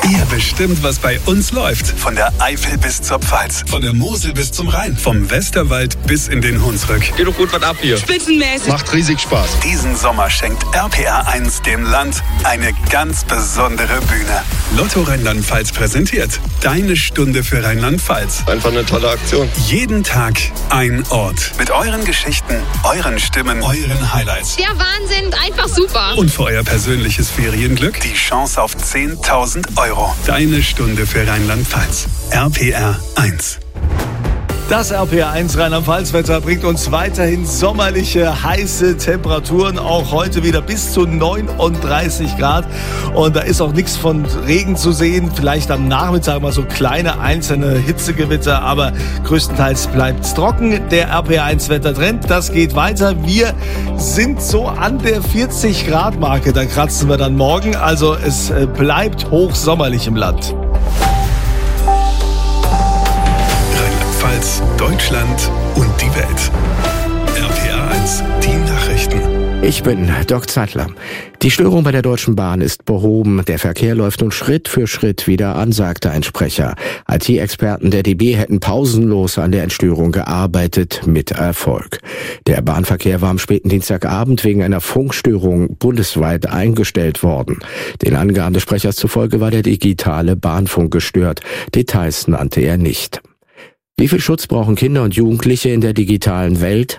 Ihr bestimmt, was bei uns läuft. Von der Eifel bis zur Pfalz. Von der Mosel bis zum Rhein. Vom Westerwald bis in den Hunsrück. Geht doch gut was ab hier. Spitzenmäßig. Macht riesig Spaß. Diesen Sommer schenkt RPR1 dem Land eine ganz besondere Bühne. Lotto Rheinland-Pfalz präsentiert Deine Stunde für Rheinland-Pfalz. Einfach eine tolle Aktion. Jeden Tag ein Ort. Mit euren Geschichten, euren Stimmen, euren Highlights. Der Wahnsinn, einfach super. Und für euer persönliches Ferienglück die Chance auf 10.000 Euro. Deine Stunde für Rheinland-Pfalz. RPR 1. Das RPR1 Rheinland-Pfalz-Wetter bringt uns weiterhin sommerliche, heiße Temperaturen. Auch heute wieder bis zu 39 Grad. Und da ist auch nichts von Regen zu sehen. Vielleicht am Nachmittag mal so kleine einzelne Hitzegewitter. Aber größtenteils bleibt es trocken. Der RPR1-Wettertrend, das geht weiter. Wir sind so an der 40 Grad Marke. Da kratzen wir dann morgen. Also es bleibt hochsommerlich im Land. Deutschland und die Welt. RPR1, die Nachrichten. Ich bin Doc Zeitler. Die Störung bei der Deutschen Bahn ist behoben. Der Verkehr läuft nun Schritt für Schritt wieder an, sagte ein Sprecher. IT-Experten der DB hätten pausenlos an der Entstörung gearbeitet, mit Erfolg. Der Bahnverkehr war am späten Dienstagabend wegen einer Funkstörung bundesweit eingestellt worden. Den Angaben des Sprechers zufolge war der digitale Bahnfunk gestört. Details nannte er nicht. Wie viel Schutz brauchen Kinder und Jugendliche in der digitalen Welt?